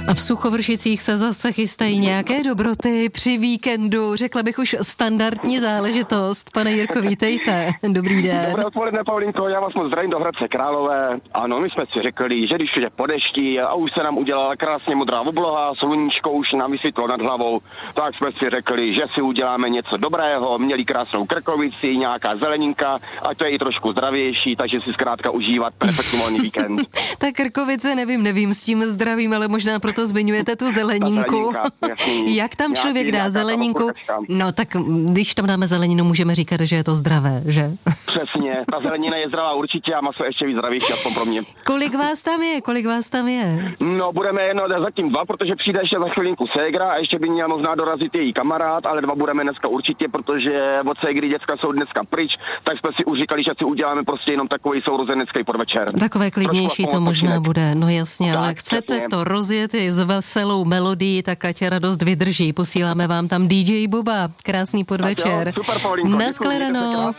A v Suchovršicích se zase chystají nějaké dobroty při víkendu, řekla bych už standardní záležitost. Pane Jirko, vítejte. Dobrý den. Dobré odpoledne, Paulinko, já vás moc zdravím do Hradce Králové. Ano, my jsme si řekli, že když jde po dešti a už se nám udělala krásně modrá obloha, sluníčko už nám vysvětlo nad hlavou, tak jsme si řekli, že si uděláme něco dobrého, měli krásnou krkovici, nějaká zeleninka, a to je i trošku zdravější, takže si zkrátka užívat perfektní volný víkend. Ta krkovice, nevím s tím zdravím, ale možná proto zmiňujete tu zeleninku. Jak tam člověk dá zeleninku? No tak když tam dáme zeleninu, můžeme říkat, že je to zdravé, že? Přesně, ta zelenina je zdravá určitě a maso ještě víc zdravější, aspoň pro mě. Kolik vás tam je? No, budeme zatím 2, protože přijde ještě za chvilinku ségra a ještě by měl možná dorazit její kamarád, ale 2 budeme dneska určitě, protože od ségry děcka jsou dneska pryč, tak jsme si už říkali, že si uděláme prostě jenom takový sourozenecký podvečer. Takové klidnější to možná bude, no jasně, tak, ale chcete přesně to rozjet i s veselou melodií, tak ať radost vydrží. Posíláme vám tam DJ Boba. Krásný podvečer. Super, Paulinko. Nashledanou.